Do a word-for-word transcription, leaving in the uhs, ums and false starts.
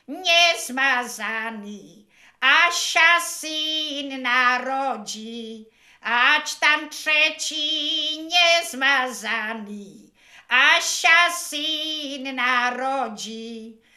niezmazany, Asia syn narodzi, ać tam trzeci niezmazany, Asia syn narodzi.